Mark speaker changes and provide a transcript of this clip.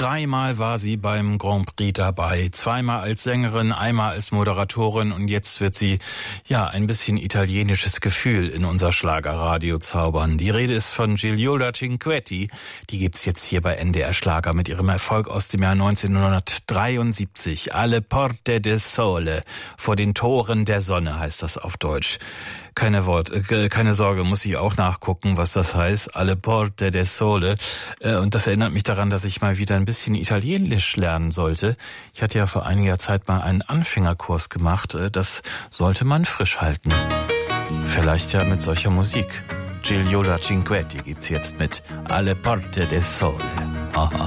Speaker 1: 3-mal war sie beim Grand Prix dabei. 2-mal als Sängerin, einmal als Moderatorin und jetzt wird sie, ein bisschen italienisches Gefühl in unser Schlagerradio zaubern. Die Rede ist von Gigliola Cinquetti. Die gibt's jetzt hier bei NDR Schlager mit ihrem Erfolg aus dem Jahr 1973. Alle Porte del Sole. Vor den Toren der Sonne heißt das auf Deutsch. Keine Sorge, muss ich auch nachgucken, was das heißt. Alle Porte del Sole. Und das erinnert mich daran, dass ich mal wieder ein bisschen Italienisch lernen sollte. Ich hatte ja vor einiger Zeit mal einen Anfängerkurs gemacht. Das sollte man frisch halten. Vielleicht ja mit solcher Musik. Gigliola Cinquetti gibt's jetzt mit Alle Porte del Sole. Aha.